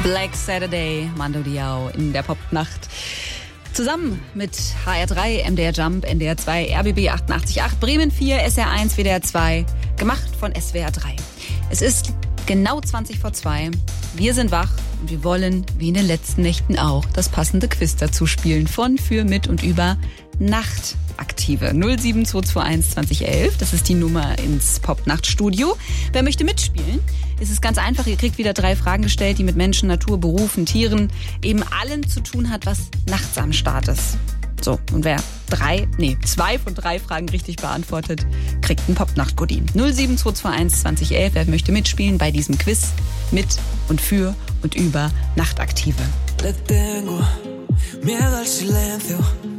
Black Saturday, Mando Diao in der Popnacht. Zusammen mit HR3, MDR Jump, NDR 2, RBB 88.8, Bremen 4, SR1, WDR 2, gemacht von SWR 3. Es ist genau 20 vor 2. Wir sind wach und wir wollen, wie in den letzten Nächten auch, das passende Quiz dazu spielen. Von, für, mit und über Nachtaktive. 07221 2011, das ist die Nummer ins Popnachtstudio. Wer möchte mitspielen? Es ist ganz einfach, ihr kriegt wieder 3 Fragen gestellt, die mit Menschen, Natur, Berufen, Tieren, eben allem zu tun hat, was nachts am Start ist. So, und wer 2 von 3 Fragen richtig beantwortet, kriegt einen Popnacht-Goodie. 07221 2011, wer möchte mitspielen bei diesem Quiz mit und für und über Nachtaktive. Le tengo miedo al silencio.